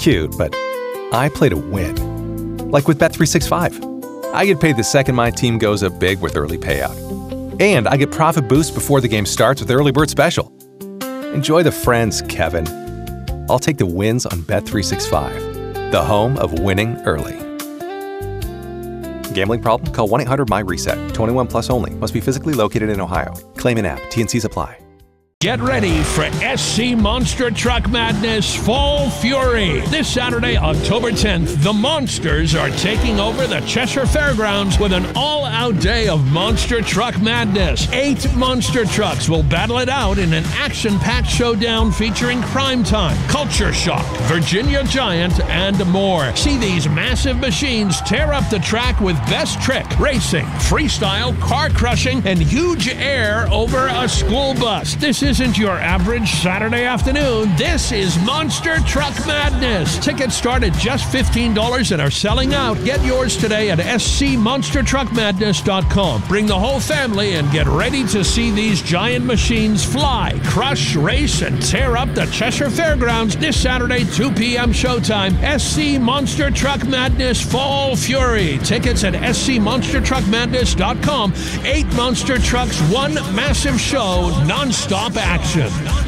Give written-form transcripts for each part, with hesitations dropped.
cute, but I play to win. Like with Bet365. I get paid the second my team goes up big with early payout. And I get profit boost before the game starts with Early Bird Special. Enjoy the friends, Kevin. I'll take the wins on Bet365, the home of winning early. Gambling problem? Call 1-800-MY-RESET. 21 plus only. Must be physically located in Ohio. Claim in app. T&Cs apply. Get ready for SC Monster Truck Madness Fall Fury. This Saturday, October 10th, the Monsters are taking over the Cheshire Fairgrounds with an all-out day of Monster Truck Madness. 8 monster trucks will battle it out in an action-packed showdown featuring Crime Time, Culture Shock, Virginia Giant, and more. See these massive machines tear up the track with best trick, racing, freestyle, car crushing, and huge air over a school bus. This isn't your average Saturday afternoon. This is Monster Truck Madness. Tickets start at just $15 and are selling out. Get yours today at scmonstertruckmadness.com. Bring the whole family and get ready to see these giant machines fly, crush, race, and tear up the Cheshire Fairgrounds this Saturday, 2 p.m. showtime. SC Monster Truck Madness Fall Fury. Tickets at scmonstertruckmadness.com. 8 monster trucks, 1 massive show, non-stop action.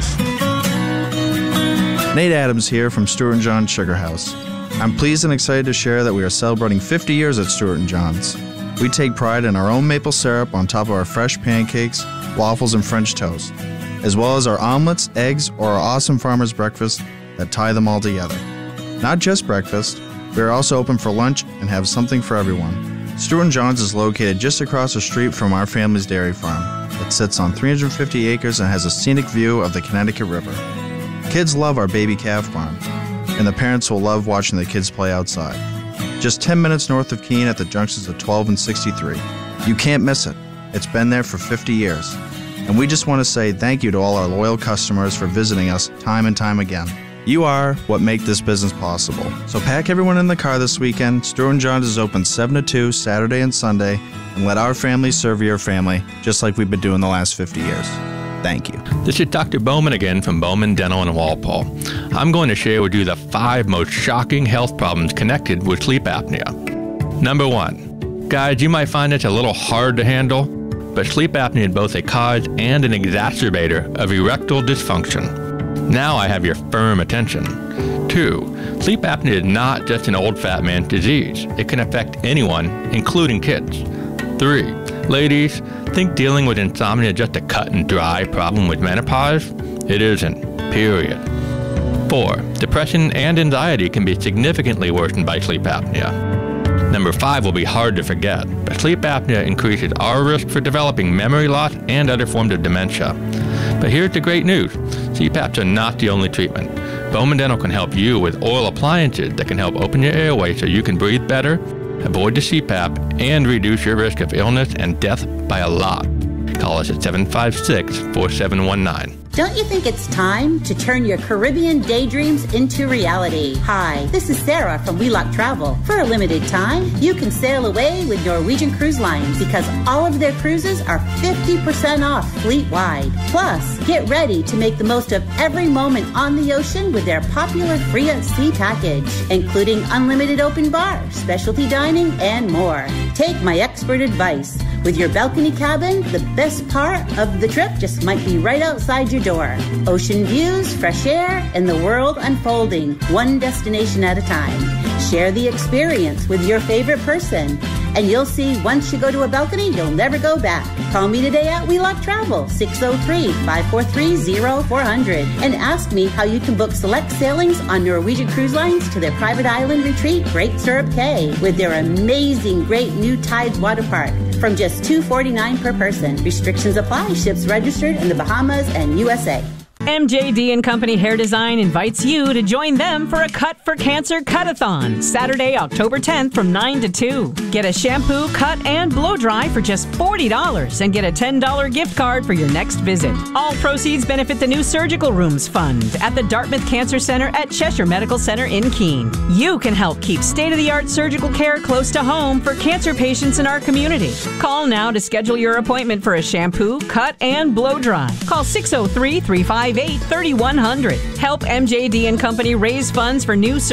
Nate Adams here from Stuart & John Sugar House. I'm pleased and excited to share that we are celebrating 50 years at Stuart & John's. We take pride in our own maple syrup on top of our fresh pancakes, waffles, and French toast, as well as our omelets, eggs, or our awesome farmer's breakfast that tie them all together. Not just breakfast, we are also open for lunch and have something for everyone. Stuart & John's is located just across the street from our family's dairy farm. It sits on 350 acres and has a scenic view of the Connecticut River. Kids love our baby calf farm, and the parents will love watching the kids play outside. Just 10 minutes north of Keene at the junctions of 12 and 63. You can't miss it. It's been there for 50 years. And we just want to say thank you to all our loyal customers for visiting us time and time again. You are what make this business possible. So pack everyone in the car this weekend. Stuart & John's is open 7 to 2 Saturday and Sunday, and let our family serve your family just like we've been doing the last 50 years. Thank you. This is Dr. Bowman again from Bowman Dental in Walpole. I'm going to share with you the 5 most shocking health problems connected with sleep apnea. Number 1. Guys, you might find this a little hard to handle, but sleep apnea is both a cause and an exacerbator of erectile dysfunction. Now I have your firm attention. 2. Sleep apnea is not just an old fat man's disease. It can affect anyone, including kids. 3. Ladies, think dealing with insomnia is just a cut and dry problem with menopause? It isn't, period. 4. Depression and anxiety can be significantly worsened by sleep apnea. Number 5 will be hard to forget, but sleep apnea increases our risk for developing memory loss and other forms of dementia. But here's the great news. CPAPs are not the only treatment. Bowman Dental can help you with oral appliances that can help open your airway so you can breathe better, avoid the CPAP, and reduce your risk of illness and death by a lot. Call us at 756-4719. Don't you think it's time to turn your Caribbean daydreams into reality? Hi, this is Sarah from Wheelock Travel. For a limited time, you can sail away with Norwegian Cruise Lines because all of their cruises are 50% off fleet-wide. Plus, get ready to make the most of every moment on the ocean with their popular free at sea package, including unlimited open bar, specialty dining, and more. Take my expert advice. With your balcony cabin, the best part of the trip just might be right outside your door. Ocean views, fresh air, and the world unfolding, one destination at a time. Share the experience with your favorite person, and you'll see once you go to a balcony, you'll never go back. Call me today at Wheelock Travel, 603-543-0400, and ask me how you can book select sailings on Norwegian Cruise Lines to their private island retreat, Great Syrup Cay, with their amazing Great New Tides Water Park, from just $249 per person. Restrictions apply. Ships registered in the Bahamas and USA. MJD & Company Hair Design invites you to join them for a Cut for Cancer Cut-a-thon, Saturday, October 10th from 9 to 2. Get a shampoo, cut, and blow dry for just $40 and get a $10 gift card for your next visit. All proceeds benefit the new Surgical Rooms Fund at the Dartmouth Cancer Center at Cheshire Medical Center in Keene. You can help keep state-of-the-art surgical care close to home for cancer patients in our community. Call now to schedule your appointment for a shampoo, cut, and blow dry. Call 603-358-3100. Help MJD & Company raise funds for new